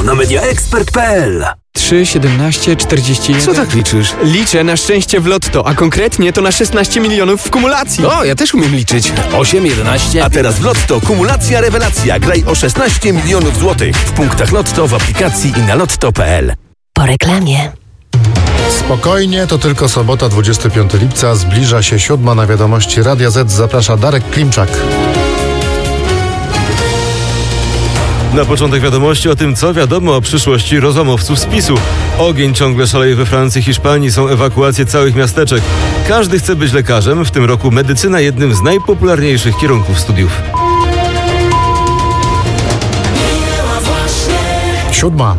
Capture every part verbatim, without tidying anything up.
na media ekspert kropka p l. trzy, siedemnaście, czterdzieści jeden. Co tak liczysz? Liczę na szczęście w lotto, a konkretnie to na szesnaście milionów w kumulacji. O, ja też umiem liczyć. osiem, jedenaście. A teraz w Lotto kumulacja rewelacja. Graj o szesnaście milionów złotych. W punktach Lotto, w aplikacji i na lotto kropka p l. Po reklamie. Spokojnie, to tylko sobota, dwudziestego piątego lipca. Zbliża się siódma. Na wiadomości Radia Z zaprasza Darek Klimczak. Na początek wiadomości o tym, co wiadomo o przyszłości rozłamowców z PiSu. Ogień ciągle szaleje we Francji, Hiszpanii, są ewakuacje całych miasteczek. Każdy chce być lekarzem, w tym roku medycyna jednym z najpopularniejszych kierunków studiów. Siódma.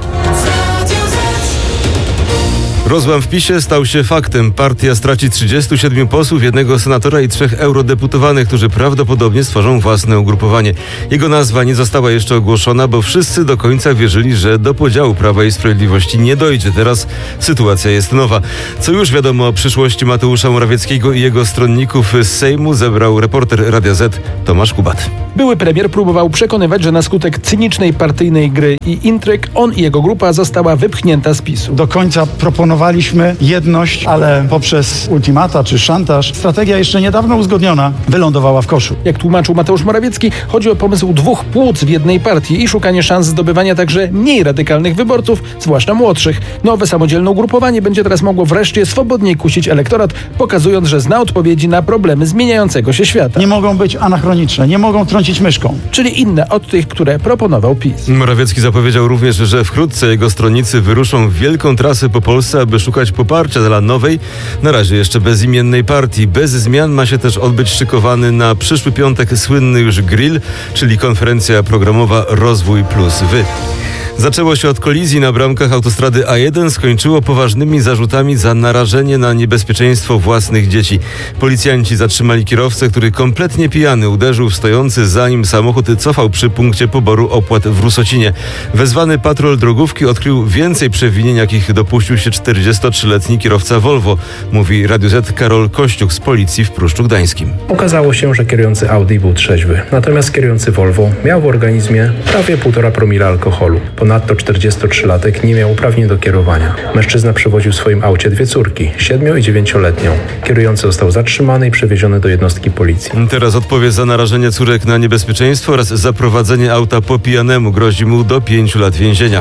Rozłam w PiSie stał się faktem. Partia straci trzydziestu siedmiu posłów, jednego senatora i trzech eurodeputowanych, którzy prawdopodobnie stworzą własne ugrupowanie. Jego nazwa nie została jeszcze ogłoszona, bo wszyscy do końca wierzyli, że do podziału Prawa i Sprawiedliwości nie dojdzie. Teraz sytuacja jest nowa. Co już wiadomo o przyszłości Mateusza Morawieckiego i jego stronników z Sejmu, zebrał reporter Radia Z Tomasz Kubat. Były premier próbował przekonywać, że na skutek cynicznej partyjnej gry i intryg on i jego grupa została wypchnięta z PiSu. Do końca proponowaliśmy jedność, ale poprzez ultimata czy szantaż strategia jeszcze niedawno uzgodniona wylądowała w koszu. Jak tłumaczył Mateusz Morawiecki, chodzi o pomysł dwóch płuc w jednej partii i szukanie szans zdobywania także mniej radykalnych wyborców, zwłaszcza młodszych. Nowe samodzielne ugrupowanie będzie teraz mogło wreszcie swobodniej kusić elektorat, pokazując, że zna odpowiedzi na problemy zmieniającego się świata. Nie mogą być anachroniczne, nie mogą trącić myszką. Czyli inne od tych, które proponował PiS. Morawiecki zapowiedział również, że wkrótce jego stronnicy wyruszą w wielką trasę po Polsce, aby szukać poparcia dla nowej, na razie jeszcze bezimiennej partii. Bez zmian ma się też odbyć szykowany na przyszły piątek słynny już grill, czyli konferencja programowa Rozwój plus Wy. Zaczęło się od kolizji na bramkach autostrady A jeden, skończyło poważnymi zarzutami za narażenie na niebezpieczeństwo własnych dzieci. Policjanci zatrzymali kierowcę, który kompletnie pijany uderzył w stojący za nim samochód i cofał przy punkcie poboru opłat w Rusocinie. Wezwany patrol drogówki odkrył więcej przewinień, jakich dopuścił się czterdziestotrzyletni kierowca Volvo, mówi Radiu Z Karol Kościuk z policji w Pruszczu Gdańskim. Okazało się, że kierujący Audi był trzeźwy, natomiast kierujący Volvo miał w organizmie prawie półtora promila alkoholu. Ponadto czterdziestotrzylatek nie miał uprawnień do kierowania. Mężczyzna przewoził w swoim aucie dwie córki, siedmiu- i dziewięcioletnią. Kierujący został zatrzymany i przewieziony do jednostki policji. Teraz odpowie za narażenie córek na niebezpieczeństwo oraz za prowadzenie auta po pijanemu. Grozi mu do pięciu lat więzienia.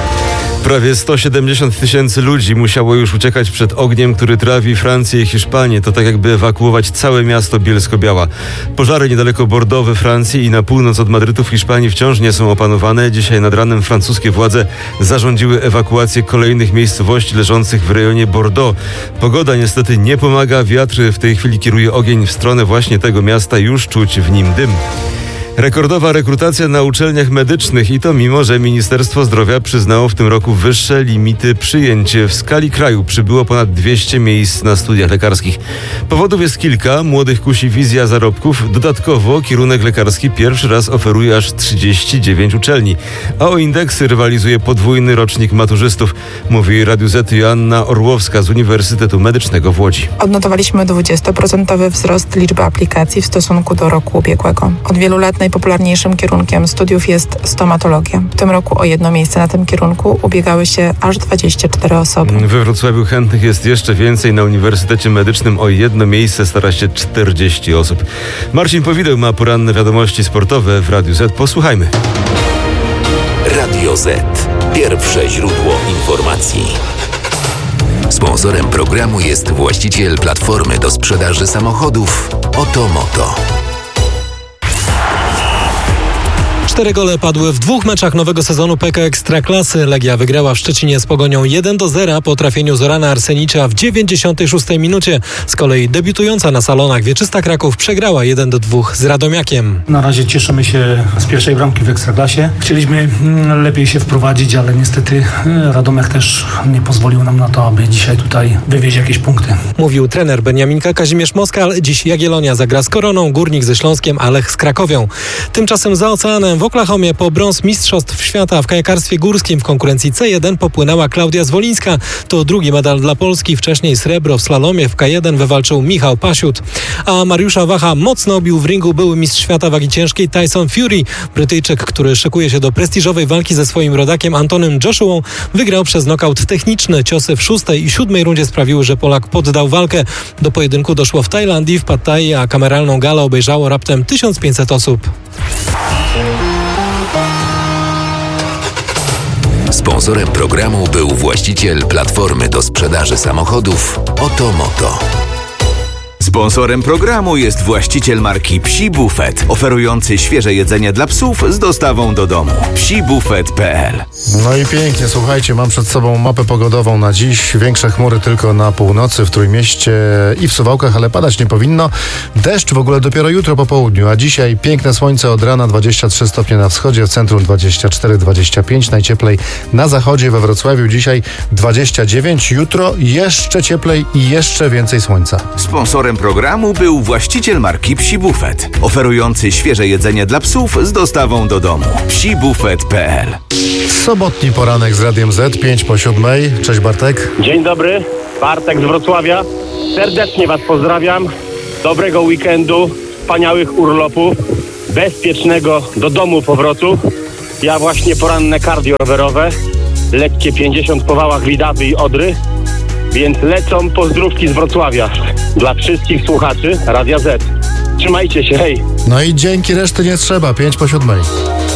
Prawie sto siedemdziesiąt tysięcy ludzi musiało już uciekać przed ogniem, który trawi Francję i Hiszpanię. To tak jakby ewakuować całe miasto Bielsko-Biała. Pożary niedaleko Bordeaux we Francji i na północ od Madrytu w Hiszpanii wciąż nie są opanowane. Dzisiaj nad ranem francuskie władze zarządziły ewakuację kolejnych miejscowości leżących w rejonie Bordeaux. Pogoda niestety nie pomaga. Wiatr w tej chwili kieruje ogień w stronę właśnie tego miasta. Już czuć w nim dym. Rekordowa rekrutacja na uczelniach medycznych i to mimo, że Ministerstwo Zdrowia przyznało w tym roku wyższe limity przyjęć. W skali kraju przybyło ponad dwieście miejsc na studiach lekarskich. Powodów jest kilka. Młodych kusi wizja zarobków. Dodatkowo kierunek lekarski pierwszy raz oferuje aż trzydzieści dziewięć uczelni. A o indeksy rywalizuje podwójny rocznik maturzystów, mówi Radiu Z Joanna Orłowska z Uniwersytetu Medycznego w Łodzi. Odnotowaliśmy dwudziestoprocentowy wzrost liczby aplikacji w stosunku do roku ubiegłego. Od wielu lat najpopularniejszym kierunkiem studiów jest stomatologia. W tym roku o jedno miejsce na tym kierunku ubiegały się aż dwadzieścia cztery osoby. We Wrocławiu chętnych jest jeszcze więcej. Na Uniwersytecie Medycznym o jedno miejsce stara się czterdzieści osób. Marcin Powideł ma poranne wiadomości sportowe w Radiu Z. Posłuchajmy. Radio Z. Pierwsze źródło informacji. Sponsorem programu jest właściciel platformy do sprzedaży samochodów Otomoto. Cztery gole padły w dwóch meczach nowego sezonu P K Ekstraklasy. Legia wygrała w Szczecinie z Pogonią jeden do zera po trafieniu Zorana Arsenicza w dziewięćdziesiątej szóstej minucie. Z kolei debiutująca na salonach Wieczysta Kraków przegrała jeden do dwóch z Radomiakiem. Na razie cieszymy się z pierwszej bramki w Ekstraklasie. Chcieliśmy lepiej się wprowadzić, ale niestety Radomiak też nie pozwolił nam na to, aby dzisiaj tutaj wywieźć jakieś punkty. Mówił trener Beniaminka Kazimierz Moskal. Dziś Jagiellonia zagra z Koroną, Górnik ze Śląskiem, a Lech z Krakowią. Tymczasem za oceanem w Oklahomie po brąz Mistrzostw Świata w kajakarstwie górskim w konkurencji C jeden popłynęła Klaudia Zwolińska. To drugi medal dla Polski. Wcześniej srebro w slalomie w K jeden wywalczył Michał Pasiut. A Mariusza Wacha mocno obił w ringu były mistrz świata wagi ciężkiej Tyson Fury. Brytyjczyk, który szykuje się do prestiżowej walki ze swoim rodakiem Antonym Joshuą, wygrał przez nokaut techniczny. Ciosy w szóstej i siódmej rundzie sprawiły, że Polak poddał walkę. Do pojedynku doszło w Tajlandii, w Pad Thai, a kameralną galę obejrzało raptem tysiąc pięćset osób. Sponsorem programu był właściciel platformy do sprzedaży samochodów Otomoto. Sponsorem programu jest właściciel marki Psi Buffet, oferujący świeże jedzenie dla psów z dostawą do domu. psi buffet kropka p l. No i pięknie, słuchajcie, mam przed sobą mapę pogodową na dziś. Większe chmury tylko na północy, w Trójmieście i w Suwałkach, ale padać nie powinno. Deszcz w ogóle dopiero jutro po południu, a dzisiaj piękne słońce od rana, dwadzieścia trzy stopnie na wschodzie, w centrum dwadzieścia cztery dwadzieścia pięć, najcieplej na zachodzie, we Wrocławiu dzisiaj dwadzieścia dziewięć, jutro jeszcze cieplej i jeszcze więcej słońca. Sponsorem programu był właściciel marki Psi Buffet, oferujący świeże jedzenie dla psów z dostawą do domu. psi buffet kropka p l. Sobotni poranek z Radiem Z, pięć po siódmej. Cześć Bartek. Dzień dobry, Bartek z Wrocławia. Serdecznie Was pozdrawiam. Dobrego weekendu, wspaniałych urlopów, bezpiecznego do domu powrotu. Ja właśnie poranne cardio rowerowe, lekkie pięćdziesiąt po wałach Widawy i Odry, więc lecą pozdrówki z Wrocławia dla wszystkich słuchaczy Radia Z. Trzymajcie się, hej! No i dzięki, reszty nie trzeba, pięć po siódmej.